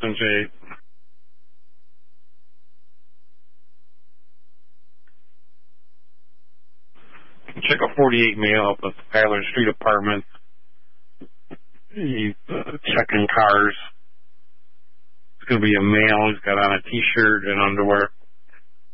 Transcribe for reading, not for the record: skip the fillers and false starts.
Austin J. Check a 48 male up at the Tyler Street Apartments. He's checking cars. It's going to be a male. He's got on a T-shirt and underwear.